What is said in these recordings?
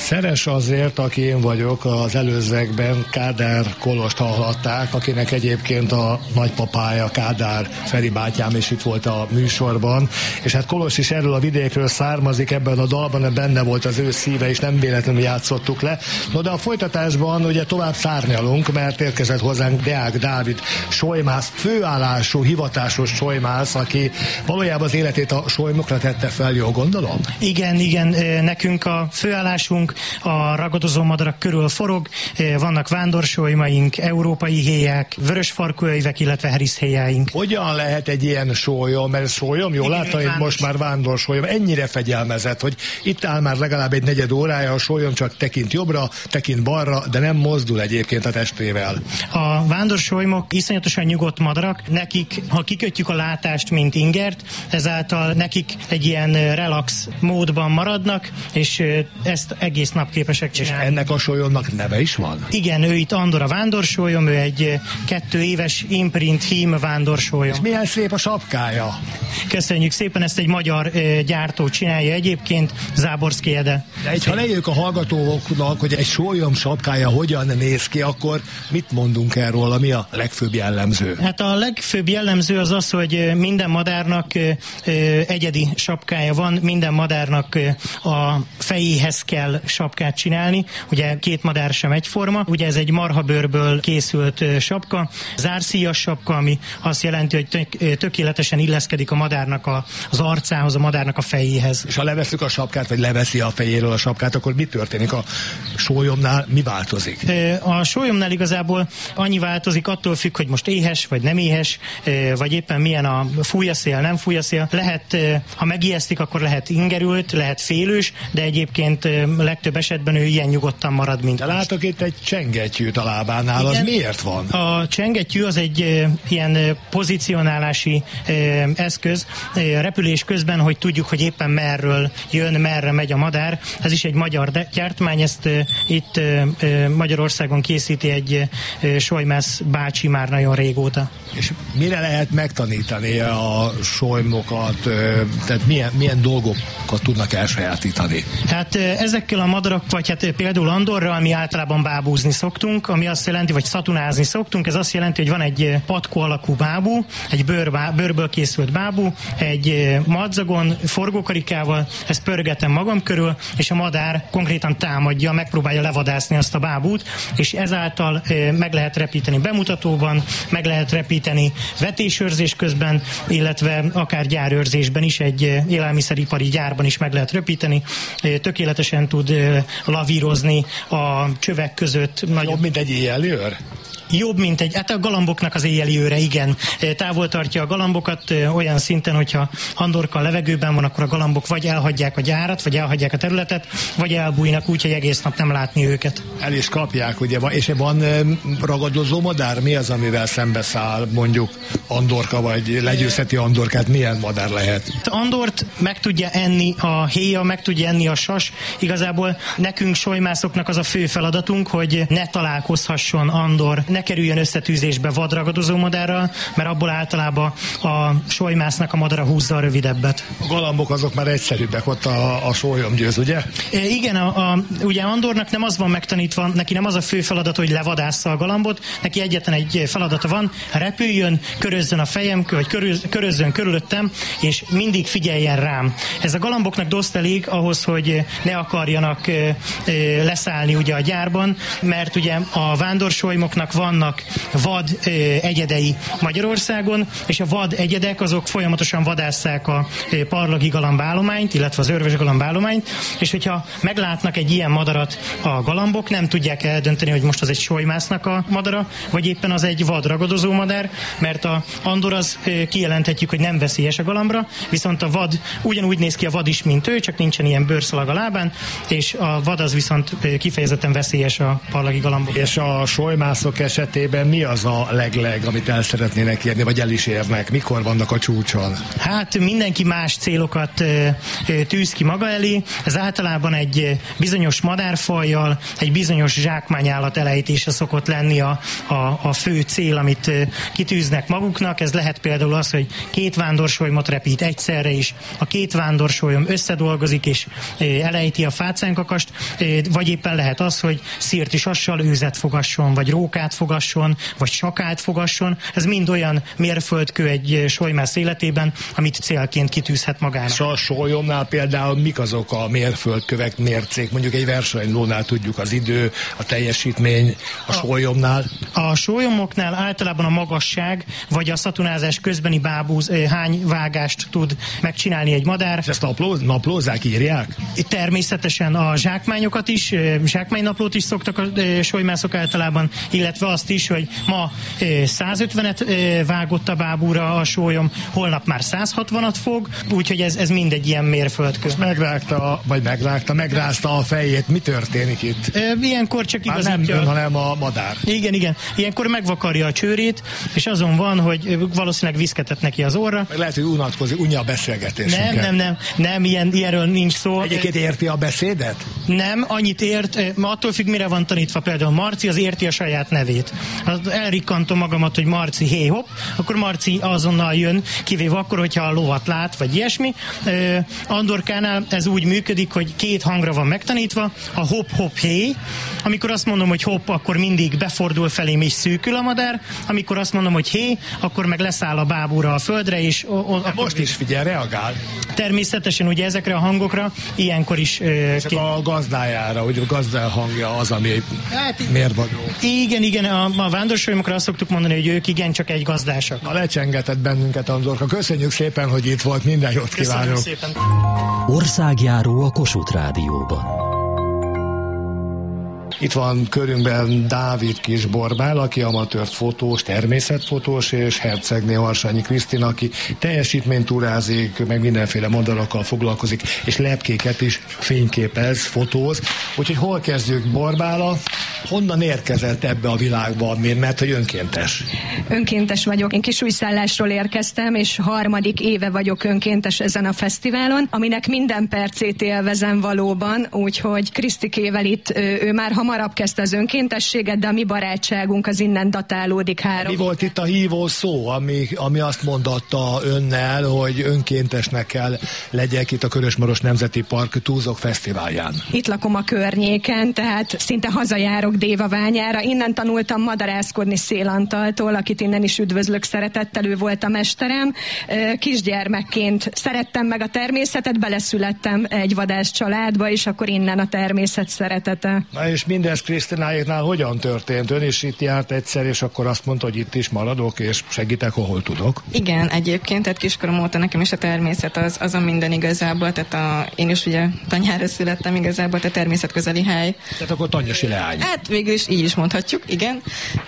Szeres azért, aki én vagyok, az előzőekben Kádár Kolost hallhatták, akinek egyébként a nagypapája Kádár Feri bátyám is itt volt a műsorban, és hát Kolos is erről a vidékről származik, ebben a dalban benne volt az ő szíve, és nem véletlenül játszottuk le. No, de a folytatásban ugye tovább szárnyalunk, mert érkezett hozzánk Deák Dávid solymász, főállású, hivatásos solymász, aki valójában az életét a solymokra tette fel, jól gondolom? Igen, nekünk a főállásunk a ragadozó madarak körül forog, vannak vándorsolymaink, európai héják, vörösfarkújövek, illetve heriszhéjáink. Hogyan lehet egy ilyen sólyom, mert sólyom, jól láttam, hogy most már vándorsolyom, ennyire fegyelmezett, hogy itt áll már legalább egy negyed órája, a sólyom csak tekint jobbra, tekint balra, de nem mozdul egyébként a testével. A vándorsolymok iszonyatosan nyugodt madarak, nekik, ha kikötjük a látást, mint ingert, ezáltal nekik egy ilyen relax módban maradnak, és ezt egész nap képesek csinálni. És ennek a sólyomnak neve is van? Igen, ő itt Andor a vándorsolyom, ő egy 2 éves imprint hím vándorsolyom. És milyen szép a sapkája? Köszönjük szépen, ezt egy magyar gyártó csinálja egyébként, Záborszky Ede. De ha leírjuk a hallgatóknak, hogy egy sólyom sapkája hogyan néz ki, akkor mit mondunk erről, mi a legfőbb jellemző? Hát a legfőbb jellemző az az, hogy minden madárnak egyedi sapkája van, minden madárnak a fejéhez kell sapkát csinálni. Ugye 2 madár sem egyforma, ugye ez egy marhabőrből készült sapka, zárszíjas sapka, ami azt jelenti, hogy tökéletesen illeszkedik a madárnak az arcához, a madárnak a fejéhez. És ha leveszük a sapkát, vagy leveszi a fejéről a sapkát, akkor mi történik a sólyomnál, mi változik? A sólyomnál igazából annyi változik, attól függ, hogy most éhes, vagy nem éhes, vagy éppen milyen a fúj a szél, nem fúj a szél. Lehet, ha megijesztik, akkor lehet ingerült, lehet félős, de egyébként legtöbb esetben ő ilyen nyugodtan marad, mint. De látok itt egy csengettyűt a lábánál, igen, az miért van? A csengettyű az egy ilyen pozícionálási eszköz repülés közben, hogy tudjuk, hogy éppen merről jön, merre megy a madár. Ez is egy magyar gyártmány, ezt itt Magyarországon készíti egy solymász bácsi már nagyon régóta. És mire lehet megtanítani a solymokat, tehát milyen dolgokat tudnak elsajátítani? Hát ezekkel a madarak, vagy hát például Andorral mi általában bábúzni szoktunk, ami azt jelenti, vagy szatunázni szoktunk, ez azt jelenti, hogy van egy patkó alakú bábú, egy bőrből készült bábú, egy madzagon, forgókarikával, ezt pörgetem magam körül, és a madár konkrétan támadja, megpróbálja levadászni azt a bábút, és ezáltal meg lehet repíteni bemutatóban, meg lehet repíteni vetésőrzés közben, illetve akár gyárőrzésben is, egy élelmiszeripari gyárban is meg lehet repíteni. Tökéletesen tud lavírozni a csövek között. Jobb, mint egy éjjelőr? Jobb, mint hát a galamboknak az éjjeli őre, igen. Távol tartja a galambokat olyan szinten, hogyha Andorka a levegőben van, akkor a galambok vagy elhagyják a gyárat, vagy elhagyják a területet, vagy elbújnak úgy, hogy egész nap nem látni őket. El is kapják, ugye, és van ragadozó madár? Mi az, amivel szembeszáll mondjuk Andorka, vagy legyőzheti Andorkát? Milyen madár lehet? Andort meg tudja enni a héja, meg tudja enni a sas. Igazából nekünk solymászoknak az a fő feladatunk, hogy ne találkozhasson Andor, ne kerüljön összetűzésbe vadragadozó madárral, mert abból általában a solymásznak a madara húzza a rövidebbet. A galambok azok már egyszerűbbek, ott a sólyom győz, ugye? Igen, ugye Andornak nem az van megtanítva, neki nem az a fő feladat, hogy levadásza a galambot, neki egyetlen egy feladata van, repüljön, körözzön a fejem, vagy körözzön körülöttem, és mindig figyeljen rám. Ez a galamboknak dost elég ahhoz, hogy ne akarjanak leszállni ugye a gyárban, mert ugye a vándorsolymoknak vannak vad egyedei Magyarországon, és a vad egyedek azok folyamatosan vadásszák a parlagi galambállományt, illetve az örvös galambállományt, és hogyha meglátnak egy ilyen madarat a galambok, nem tudják eldönteni, hogy most az egy solymásznak a madara, vagy éppen az egy vad ragadozó madár, mert a Andor az kijelenthetjük, hogy nem veszélyes a galambra, viszont a vad ugyanúgy néz ki a vad is, mint ő, csak nincsen ilyen bőrszalag a lábán, és a vad az viszont kifejezetten veszélyes a parlagi galambok. És a solymászok esetében mi az a legleg, amit el szeretnének érni, vagy el is érnek? Mikor vannak a csúcson? Hát mindenki más célokat tűz ki maga elé. Ez általában egy bizonyos madárfajjal, egy bizonyos zsákmányállat elejtése szokott lenni a fő cél, amit kitűznek maguknak. Ez lehet például az, hogy 2 vándorsolymot repít egyszerre is, a 2 vándorsolym összedolgozik és elejti a fácánkakast, vagy éppen lehet az, hogy szirtisassal őzet fogasson, vagy rókát fogasson, vagy sakát fogasson. Ez mind olyan mérföldkő egy solymász életében, amit célként kitűzhet magának. És a sólyomnál például mik azok a mérföldkövek, mércék? Mondjuk egy versenylónál tudjuk az idő, a teljesítmény, a sólyomnál? A sólyomoknál általában a magasság, vagy a szatunázás közbeni bábúz, hány vágást tud megcsinálni egy madár. És ezt naplózzák, írják? Természetesen a zsákmányokat is, zsákmánynaplót is szoktak a solymászok általában, illetve azt is, hogy ma 150-et vágott a bábúra a sólyom, holnap már 160-at fog, úgyhogy ez mindegy ilyen mérföldkő. Megrázta a fejét. Mi történik itt? Ilyenkor csak igazán... Nem ön, hanem a madár. Igen. Ilyenkor megvakarja a csőrét, és azon van, hogy valószínűleg viszketet neki az orra. Meg lehet, hogy unatkozik, unja a beszélgetésünket. Nem, ilyenről nincs szó. Egyébként érti a beszédet? Nem, annyit ért, attól függ, mire van tanítva például Marci, az érti a saját nevét. Elrikkantom magamat, hogy Marci, hé, hopp, akkor Marci azonnal jön, kivéve akkor, hogyha a lovat lát, vagy ilyesmi. Andorkánál ez úgy működik, hogy 2 hangra van megtanítva, a hopp, hopp, hé. Amikor azt mondom, hogy hopp, akkor mindig befordul felém és szűkül a madár, amikor azt mondom, hogy hé, akkor meg leszáll a bábúra a földre, és... Most is figyel, reagál. Természetesen ugye ezekre a hangokra ilyenkor is... Csak a gazdájára, hogy a gazda hangja az, ami mérvadó. Igen, a vándorsolymokra azt szoktuk mondani, hogy ők igencsak egy gazdásak. Lecsengetett bennünket, Andorka. Köszönjük szépen, hogy itt volt, minden jót kívánok. Köszönjük szépen. Országjáró a Kossuth Rádióban. Itt van körünkben Dávid Kisborbál, aki amatőr fotós, természetfotós, és Hercegné Harsányi Krisztina, aki teljesítménytúrázik, meg mindenféle madarakkal foglalkozik, és lepkéket is fényképez, fotóz. Úgyhogy hol kezdjük, Borbála? Honnan érkezett ebbe a világba, mert hogy önkéntes? Önkéntes vagyok. Én Kisújszállásról érkeztem, és 3. éve vagyok önkéntes ezen a fesztiválon, aminek minden percét élvezem valóban, úgyhogy Krisztikével itt ő már hamarabb kezdte az önkéntességet, de a mi barátságunk az innen datálódik 3. Mi volt itt a hívó szó, ami azt mondatta önnel, hogy önkéntesnek kell legyek itt a Körösmaros Nemzeti Park Túzok Fesztiválján? Itt lakom a környéken, tehát szinte hazajárok Dévaványára. Innen tanultam madarászkodni Szél Antaltól, akit innen is üdvözlök szeretettel, ő volt a mesterem. Kisgyermekként szerettem meg a természetet, beleszülettem egy vadász családba, és akkor innen a természet szeretete. Na és mindez Krisztináéknál hogyan történt? Ön is itt járt egyszer, és akkor azt mondta, hogy itt is maradok, és segítek, ahol tudok? Igen, egyébként, tehát kiskorom óta nekem is a természet az a minden igazából, tehát én is ugye Tanyára születtem igazából, tehát természetközeli hely. Tehát akkor tanyasi leány. Hát végül is így is mondhatjuk, igen.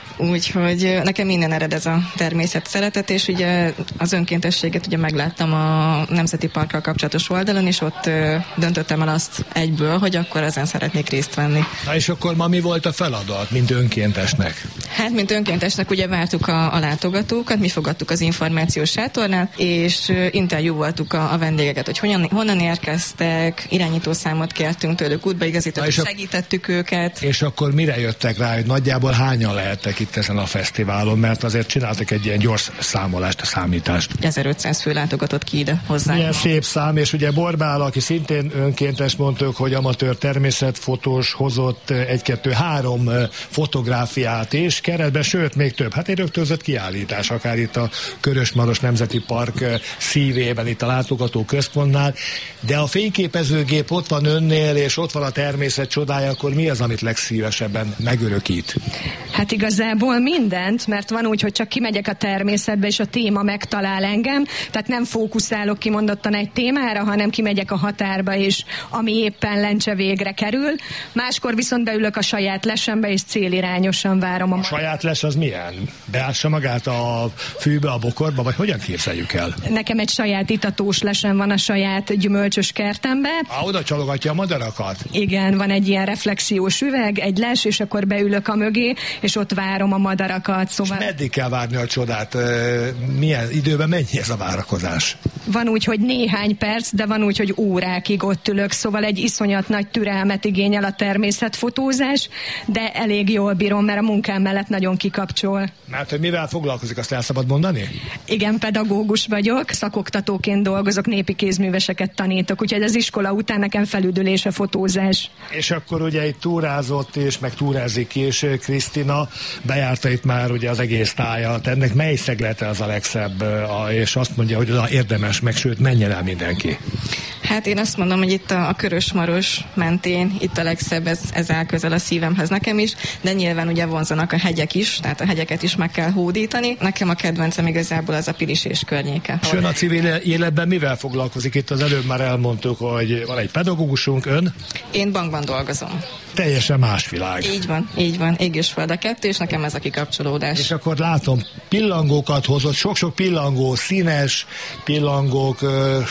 Úgyhogy nekem minden ered ez a természet szeretet, és ugye az önkéntességet ugye megláttam a Nemzeti Parkkal kapcsolatos oldalon, és ott döntöttem el azt egyből, hogy akkor ezen szeretnék részt venni. Na és akkor ma mi volt a feladat, mint önkéntesnek? Hát, mint önkéntesnek ugye vártuk a látogatókat, mi fogadtuk az információs sátornál, és interjúvoltuk a vendégeket, hogy honnan érkeztek, irányítószámot kértünk tőlük, útbaigazítottuk, segítettük őket. És akkor mire jöttek rá, hogy nagyjából hányan lehettek itt ezen a fesztiválon, mert azért csináltak egy ilyen gyors számolást, a számítást. 1500 fő látogatott ki ide hozzá. Milyen szép szám, és ugye Borbála, aki szintén önkéntes, mondtuk, hogy amatőr természetfotós, hozott 1-2-3 fotográfiát is keretbe, sőt, még több. Hát egy rögtönzött kiállítás, akár itt a Körösmaros Nemzeti Park szívében, itt a látogató központnál, de a fényképezőgép ott van önnél, és ott van a természet csodája, akkor mi az, amit legszívesebben megörökít? Hát igazából mindent, mert van úgy, hogy csak kimegyek a természetbe, és a téma megtalál engem, tehát nem fókuszálok kimondottan egy témára, hanem kimegyek a határba, és ami éppen lencse végre kerül. Máskor viszont beülök a saját lesembe, és célirányosan várom a saját les az milyen? Beássa magát a fűbe, a bokorba, vagy hogyan képzeljük el? Nekem egy saját itatós lesem van a saját gyümölcsös kertembe. Oda csalogatja a madarakat? Igen, van egy ilyen reflexiós üveg, egy les, és akkor beülök a mögé, és ott várom várom a madarakat. Szóval... És meddig kell várni a csodát? Milyen időben mennyi ez a várakozás? Van úgy, hogy néhány perc, de van úgy, hogy órákig ott ülök, szóval egy iszonyat nagy türelmet igényel a természetfotózás, de elég jól bírom, mert a munkám mellett nagyon kikapcsol. Mert hogy mivel foglalkozik, azt el szabad mondani? Igen, pedagógus vagyok, szakoktatóként dolgozok, népi kézműveseket tanítok, úgyhogy az iskola után nekem felüdülés a fotózás. És akkor ugye itt túrázott és meg túrázik is Krisztina, bejárta itt már ugye az egész tájat, ennek mely szeglete az a legszebb, és azt mondja, hogy érdemes, meg sőt, menjen el mindenki. Hát én azt mondom, hogy itt a Körös-Maros mentén itt a legszebb, ez áll közel a szívemhez nekem is, de nyilván ugye vonzanak a hegyek is, tehát a hegyeket is meg kell hódítani. Nekem a kedvencem igazából az a Pilis és környéke. És ön a civil életben mivel foglalkozik? Itt az előbb már elmondtuk, hogy van egy pedagógusunk, ön? Én bankban dolgozom. Teljesen más világ. Így van, ég és föld a kettő, és nekem ez a kikapcsolódás. És akkor látom, pillangókat hozott, sok-sok pillangó, színes pillangók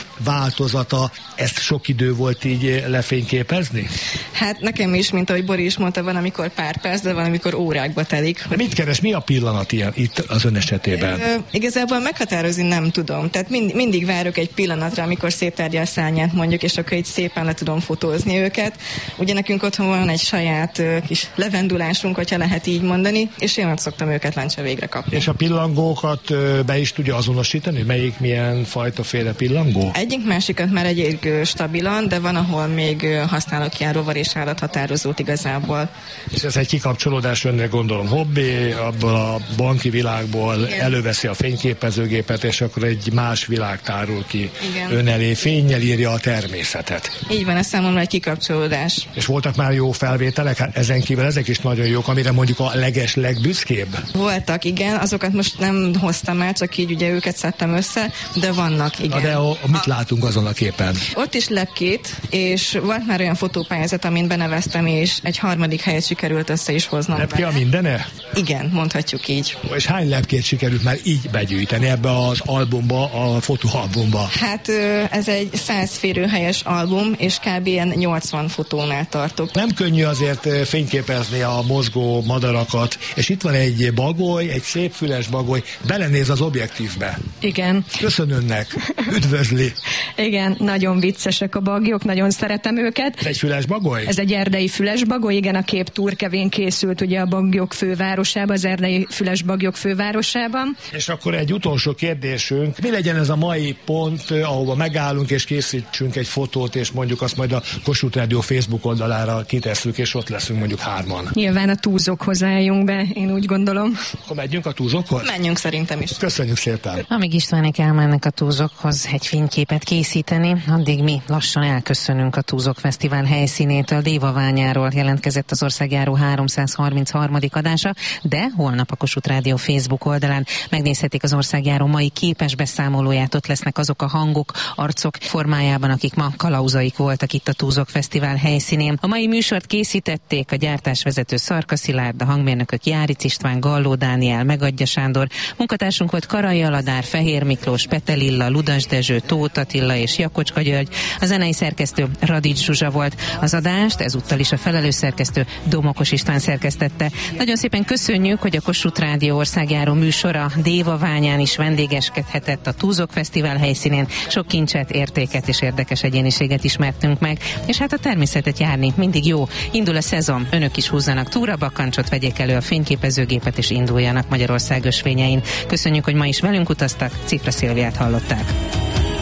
változata, ezt sok idő volt így lefényképezni? Hát nekem is, mint ahogy Bori is mondta, van, amikor pár perc, de van, amikor órákba telik. De mit keres, mi a pillanat ilyen itt az ön esetében? Igazából meghatározni nem tudom. Tehát mindig várok egy pillanatra, amikor széttárja a szárnyát mondjuk, és akkor így szépen le tudom fotózni őket. Ugye nekünk otthon van egy saját kis levendulásunk, hogyha lehet így mondani, és én ott szoktam őket lencse végre kapni. És a pillangókat be is tudja azonosítani? Melyik milyen fajtaféle pillangó? Egyik másikat már egyik stabilan, de van, ahol még használok ilyen rovar és állathatározót igazából. És ez egy kikapcsolódás önre, gondolom, hobbi, abból a banki világból igen. Előveszi a fényképezőgépet, és akkor egy más világ tárul ki. Igen. Ön elé, fénnyel írja a természetet. Így van, ez számomra egy kikapcsolódás. És voltak már jó felvételek? Hát ezen kívül ezek is nagyon jók, amire mondjuk a legbüszkébb? Voltak, igen, azokat most nem hoztam el, csak így ugye őket szedtem össze, de vannak, igen. De mit látunk azon a képen? Ott is lepkét, és volt már olyan fotópályázat, amin beneveztem, és egy 3. helyet sikerült össze is hoznom. Lepke a mindene? Igen, mondhatjuk így. És hány lepkét sikerült már így begyűjteni ebbe az albumba, a fotóalbumba? Hát ez egy 100 férőhelyes album, és kb. 80 fotónál tartok. Nem könnyű azért fényképezni a mozgó madarakat, és itt van egy bagoly, egy szép füles bagoly, belenéz az objektívbe. Igen. Köszönöm önnek, üdvözli. Igen, nagyon viccesek a bagyok, nagyon szeretem őket. Ez egy füles bagoly? Ez egy erdei füles bagoly, igen, a kép Turkevén készült ugye a bagyok fővárosában, az erdei füles bagyok fővárosában. És akkor egy utolsó kérdésünk, mi legyen ez a mai pont, ahova megállunk és készítsünk egy fotót, és mondjuk azt majd a Kossuth Rádió Facebook oldalára kitesszük, és ott leszünk mondjuk 3-an. Nyilván a túzokhoz álljunk be, én úgy gondolom. Akkor megyünk a túzokhoz? Menjünk szerintem is. Köszönjük szépen. Amíg Istvánék elmennek a túzokhoz egy fényképet készíteni, addig mi lassan elköszönünk a Túzok Fesztivál helyszínétől. Dévaványáról jelentkezett az országjáró 333. adása, de holnap a Kossuth Rádió Facebook oldalán megnézhetik az országjáró mai képes beszámolóját. Ott lesznek azok a hangok, arcok formájában, akik ma kalauzaik voltak itt a Túzok Fesztivál helyszínén. A mai műsort készítették a gyártásvezető Szarka Szilárd, a hangmérnökök Járic István, Galló Dániel, Megadja Sándor, munkatársunk volt Karai Aladár, Fehér Miklós, Petelilla, Ludas Dezső, Tóth Attila és Jakocska György, a zenei szerkesztő Radics Zsuzsa volt. Az adást ezúttal is a felelős szerkesztő Domokos István szerkesztette. Nagyon szépen köszönjük, hogy a Kossuth Rádió országjáró műsora Dévaványán is vendégeskedhetett a Túzok Fesztivál helyszínén. Sok kincset, értéket és érdekes egyéniséget ismertünk meg, és hát a természetet járni mindig jó. Indul a szezon, önök is húzzanak túrabakancsot, vegyék elő a fényképezőgépet és induljanak Magyarország ösvényein. Köszönjük, hogy ma is velünk utaztak, Cifra Szilviát hallották.